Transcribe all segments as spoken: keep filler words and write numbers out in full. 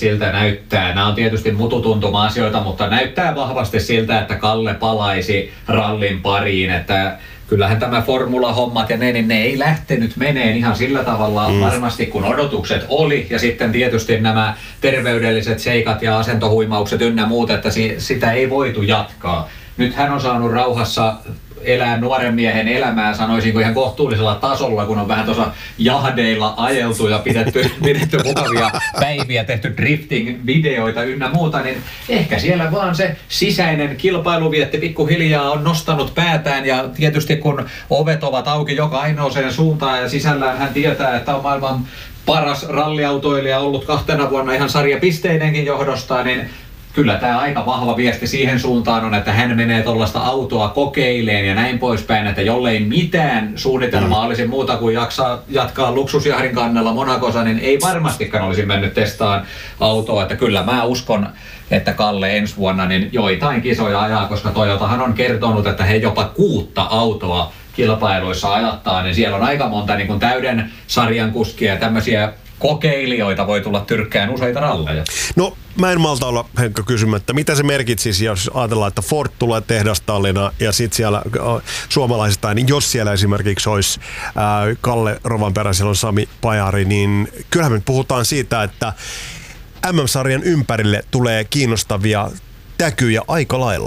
siltä näyttää. Nämä on tietysti mututuntuma-asioita, mutta näyttää vahvasti siltä, että Kalle palaisi rallin pariin, että kyllähän tämä formula-hommat ja ne, niin ne ei lähtenyt meneen ihan sillä tavalla mm. varmasti kun odotukset oli. Ja sitten tietysti nämä terveydelliset seikat ja asentohuimaukset ynnä muut, että si- sitä ei voitu jatkaa. Nyt hän on saanut rauhassa elää nuoren miehen elämää, sanoisinko ihan kohtuullisella tasolla, kun on vähän tuossa jahdeilla ajeltu ja pidetty, pidetty mukavia päiviä, tehty drifting-videoita ynnä muuta, niin ehkä siellä vaan se sisäinen kilpailuvietti pikkuhiljaa on nostanut päätään, ja tietysti kun ovet ovat auki joka ainoaseen suuntaan ja sisällään hän tietää, että on maailman paras ralliautoilija ollut kahtena vuonna ihan sarjapisteidenkin johdosta, niin kyllä tämä aika vahva viesti siihen suuntaan on, että hän menee tuollaista autoa kokeileen ja näin poispäin, että jollei mitään suunnitelmaa olisi muuta kuin jaksaa jatkaa luksusjahdin kannella Monacossa, niin ei varmastikaan olisi mennyt testaan autoa. Että kyllä mä uskon, että Kalle ensi vuonna niin joitain kisoja ajaa, koska Toyotahan on kertonut, että he jopa kuutta autoa kilpailuissa ajattaa, niin siellä on aika monta niin kuin täyden sarjan kuskia ja tämmöisiä kokeilijoita voi tulla tyrkkään useita ralleja. No, mä en malta olla, Henkka, kysymättä, mitä se merkitsisi, jos ajatellaan, että Ford tulee tehdastallina ja sitten siellä äh, suomalaisista, niin jos siellä esimerkiksi olisi äh, Kalle Rovanperä, siellä on Sami Pajari, niin kyllähän me puhutaan siitä, että M M-sarjan ympärille tulee kiinnostavia täkyjä aika lailla.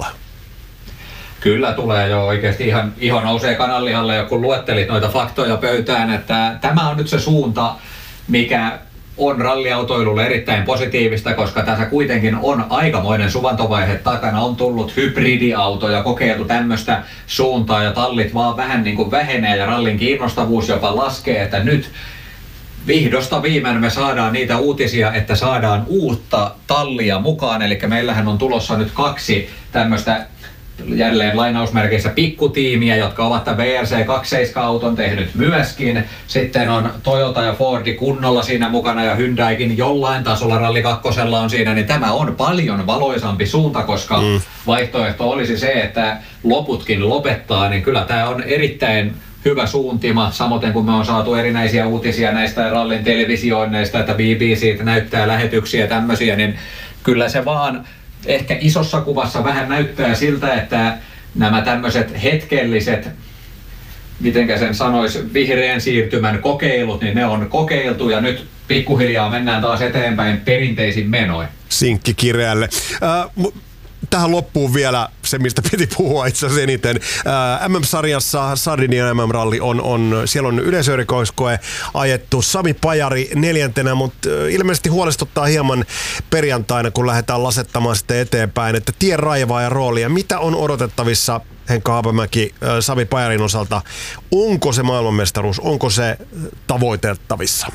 Kyllä tulee jo oikeasti ihan iho nousee kananlihalle, kun luettelit noita faktoja pöytään, että tämä on nyt se suunta, mikä on ralliautoilulle erittäin positiivista, koska tässä kuitenkin on aikamoinen suvantovaihe takana. On tullut hybridiautoja, kokeiltu tämmöistä suuntaa ja tallit vaan vähän niin kuin vähenee ja rallin kiinnostavuus jopa laskee, että nyt vihdosta viimein me saadaan niitä uutisia, että saadaan uutta tallia mukaan. Eli meillähän on tulossa nyt kaksi tämmöistä jälleen lainausmerkeissä pikkutiimiä, jotka ovat tämän V R C kaksikymmentäseitsemän-auton tehnyt myöskin. Sitten on Toyota ja Fordi kunnolla siinä mukana ja Hyundaikin jollain tasolla Ralli kakkosella on siinä, niin tämä on paljon valoisampi suunta, koska mm. vaihtoehto olisi se, että loputkin lopettaa, niin kyllä tämä on erittäin hyvä suuntima, samoin kun me on saatu erinäisiä uutisia näistä rallin televisioinneista, että B B C näyttää lähetyksiä ja tämmöisiä, niin kyllä se vaan ehkä isossa kuvassa vähän näyttää siltä, että nämä tämmöiset hetkelliset, mitenkä sen sanoisi, vihreän siirtymän kokeilut, niin ne on kokeiltu ja nyt pikkuhiljaa mennään taas eteenpäin perinteisin menoin. Sinkki kireälle. Äh, Tähän loppuu vielä se, mistä piti puhua itse asiassa eniten. Ää, M M-sarjassa Sardinian M M-ralli on, on, siellä on yleisöerikoiskoe ajettu. Sami Pajari neljäntenä, mutta ilmeisesti huolestuttaa hieman perjantaina, kun lähdetään lasettamaan sitten eteenpäin, että tien raivaa ja roolia. Mitä on odotettavissa, Henkka Haapamäki, Sami Pajarin osalta? Onko se maailmanmestaruus, onko se tavoitettavissa?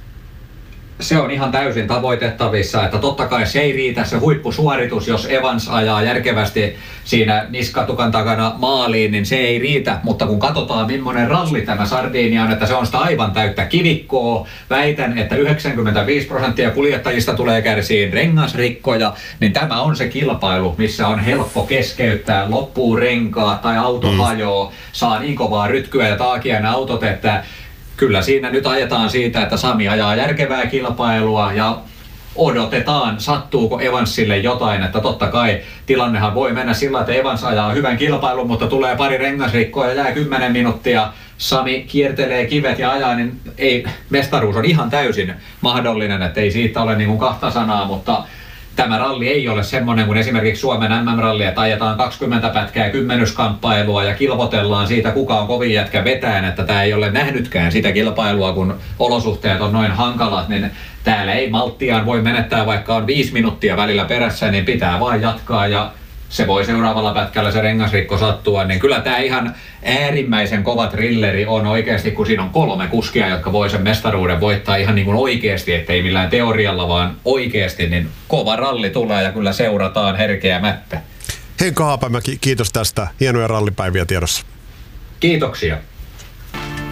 Se on ihan täysin tavoitettavissa, että totta kai se ei riitä se huippusuoritus, jos Evans ajaa järkevästi siinä niskatukan takana maaliin, niin se ei riitä, mutta kun katsotaan millainen ralli tämä Sardinia on, että se on sitä aivan täyttä kivikkoa, väitän, että yhdeksänkymmentäviisi prosenttia kuljettajista tulee kärsiin rengasrikkoja, niin tämä on se kilpailu, missä on helppo keskeyttää, loppuu renkaa tai auto mm. hajoaa, saa niin kovaa rytkyä ja taakia ne autot, että kyllä siinä nyt ajetaan siitä, että Sami ajaa järkevää kilpailua ja odotetaan, sattuuko Evansille jotain, että totta kai tilannehan voi mennä sillä, että Evans ajaa hyvän kilpailun, mutta tulee pari rengasrikkoa ja jää kymmenen minuuttia, Sami kiertelee kivet ja ajaa, niin ei, mestaruus on ihan täysin mahdollinen, että ei siitä ole niin kuin kahta sanaa, mutta tämä ralli ei ole semmoinen kuin esimerkiksi Suomen M M-ralli, että ajetaan kaksikymmentä pätkää kymmenyskamppailua ja kilvotellaan siitä, kuka on kovin jätkä vetään, että tämä ei ole nähnytkään sitä kilpailua, kun olosuhteet on noin hankalat, niin täällä ei malttiaan voi menettää, vaikka on viisi minuuttia välillä perässä, niin pitää vaan jatkaa ja se voi seuraavalla pätkällä se rengasrikko sattua, niin kyllä tämä ihan äärimmäisen kova thrilleri on oikeasti, kun siinä on kolme kuskia, jotka voi sen mestaruuden voittaa ihan niin kuin oikeasti, ettei millään teorialla, vaan oikeasti, niin kova ralli tulee ja kyllä seurataan herkeämättä. Henkka Haapamäki, kiitos tästä. Hienoja rallipäiviä tiedossa. Kiitoksia.